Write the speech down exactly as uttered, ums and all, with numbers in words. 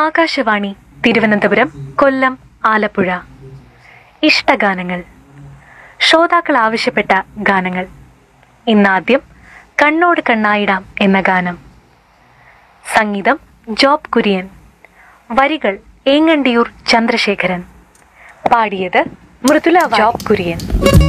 ആകാശവാണി തിരുവനന്തപുരം, കൊല്ലം, ആലപ്പുഴ. ഇഷ്ടഗാനങ്ങൾ. ശ്രോതാക്കൾ ആവശ്യപ്പെട്ട ഗാനങ്ങൾ. ഇന്നാദ്യം കണ്ണോട് കണ്ണായിടാം എന്ന ഗാനം. സംഗീതം ജോബ് കുര്യൻ. വരികൾ ഏങ്ങണ്ടിയൂർ ചന്ദ്രശേഖരൻ. പാടിയത് മൃദുല. ജോബ് കുര്യൻ.